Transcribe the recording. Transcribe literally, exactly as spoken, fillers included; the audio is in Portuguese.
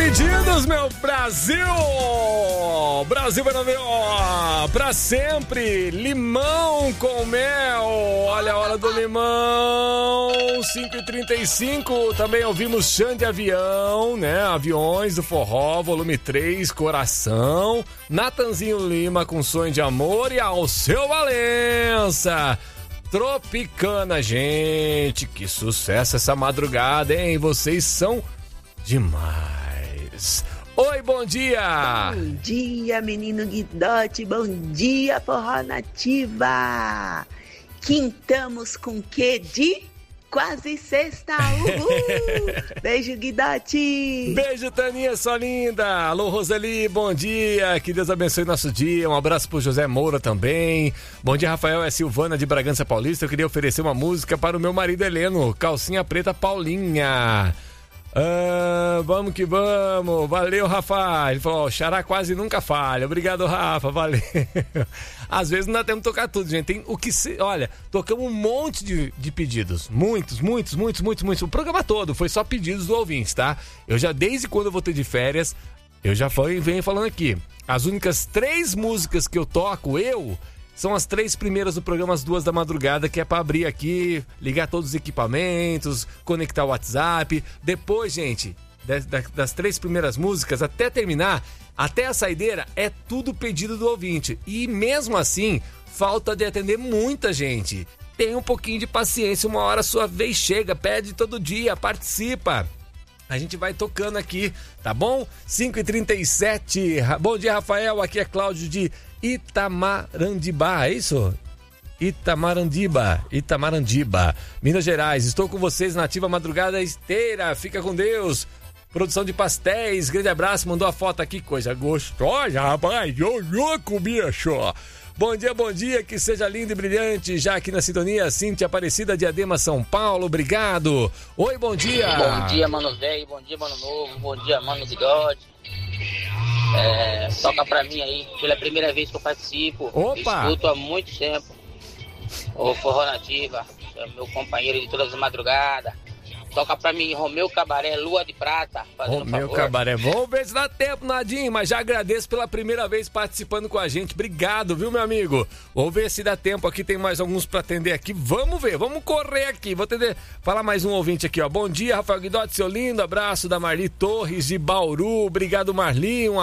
pedidos, meu Brasil! Brasil vai ver, ó, pra sempre, limão com mel, olha a hora do limão, cinco e trinta e cinco, também ouvimos Chão de Avião, né, Aviões do Forró, volume três, Coração, Natanzinho Lima com Sonho de Amor e Alceu Valença. Tropicana, gente, que sucesso essa madrugada, hein? Vocês são demais. Oi, bom dia! Bom dia, menino Guidote, bom dia, Forró Nativa! Quintamos com que de quase sexta, uhul! Beijo, Guidote! Beijo, Taninha, sua linda! Alô, Roseli, bom dia! Que Deus abençoe nosso dia. Um abraço pro José Moura também. Bom dia, Rafael, é Silvana de Bragança Paulista. Eu queria oferecer uma música para o meu marido Heleno, Calcinha Preta Paulinha. Ah, vamos que vamos, valeu, Rafa. Ele falou, xará quase nunca falha. Obrigado, Rafa, valeu. Às vezes não dá tempo de tocar tudo, gente. Tem o que se... Olha, tocamos um monte de, de pedidos. Muitos, muitos, muitos, muitos, muitos. O programa todo foi só pedidos do ouvinte, tá? Eu já, desde quando eu voltei de férias, eu já fui, venho falando aqui. As únicas três músicas que eu toco, eu... São as três primeiras do programa, às duas da madrugada, que é para abrir aqui, ligar todos os equipamentos, conectar o WhatsApp. Depois, gente, das, das três primeiras músicas, até terminar, até a saideira, é tudo pedido do ouvinte. E mesmo assim, falta de atender muita gente. Tenha um pouquinho de paciência, uma hora a sua vez chega, pede todo dia, participa. A gente vai tocando aqui, tá bom? cinco e trinta e sete. Bom dia, Rafael. Aqui é Cláudio de Itamarandibá, é isso? Itamarandiba, Itamarandiba, Minas Gerais. Estou com vocês na ativa madrugada inteira. Fica com Deus. Produção de pastéis, grande abraço. Mandou a foto aqui, coisa gostosa, rapaz. Ô louco, bicho. Bom dia, bom dia, que seja lindo e brilhante. Já aqui na sintonia, Cíntia Aparecida, Diadema, São Paulo, obrigado. Oi, bom dia. Bom dia, mano velho, bom dia, mano novo, bom dia, mano Bigode. É, toca pra mim aí, pela primeira vez que eu participo. Opa! Escuto há muito tempo o Forró Nativa, é meu companheiro de todas as madrugadas. Toca pra mim, Romeu Cabaré, Lua de Prata. Romeu Cabaré, vamos ver se dá tempo, Nadinho, mas já agradeço pela primeira vez participando com a gente. Obrigado, viu, meu amigo? Vamos ver se dá tempo aqui, tem mais alguns pra atender aqui. Vamos ver, vamos correr aqui. Vou atender, falar mais um ouvinte aqui, ó. Bom dia, Rafael Guidotti, seu lindo. Abraço da Marli Torres de Bauru. Obrigado, Marli. Um